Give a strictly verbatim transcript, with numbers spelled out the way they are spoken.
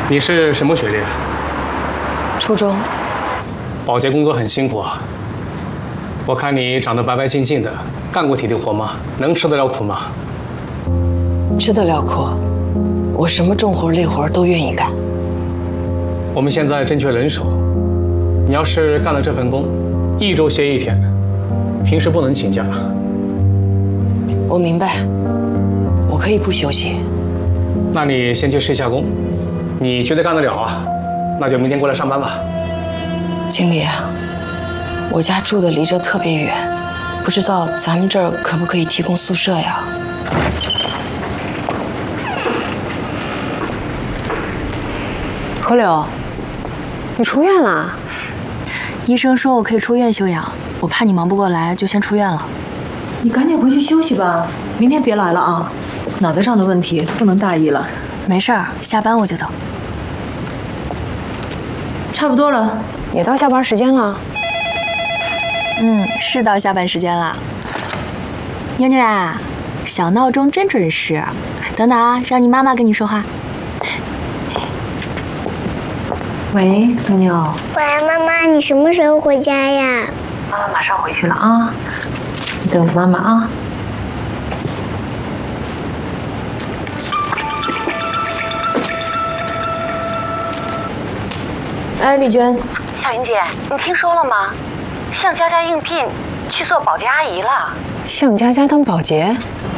你是什么学历？ 初中。 保洁工作很辛苦啊。我看你长得白白净净的，干过体力活吗？能吃得了苦吗？ 吃得了苦，我什么重活累活都愿意干。 我们现在正缺人手，你要是干了这份工，一周歇一天，平时不能请假。 我明白，我可以不休息。 那你先去试一下工，你觉得干得了啊？那就明天过来上班吧。 经理，我家住的离这特别远，不知道咱们这儿可不可以提供宿舍呀？ 何柳，你出院了？ 医生说我可以出院休养，我怕你忙不过来，就先出院了。 你赶紧回去休息吧，明天别来了啊！脑袋上的问题不能大意了。 没事儿，下班我就走。 差不多了，也到下班时间了。 嗯，是到下班时间了。妞妞啊，小闹钟真准时。等等啊，让你妈妈跟你说话。 喂，妞妞。 喂，妈妈，你什么时候回家呀？ 妈妈马上回去了啊，你等着妈妈啊。哎，丽娟， 小云姐，你听说了吗？向佳佳应聘去做保洁阿姨了。 向佳佳当保洁？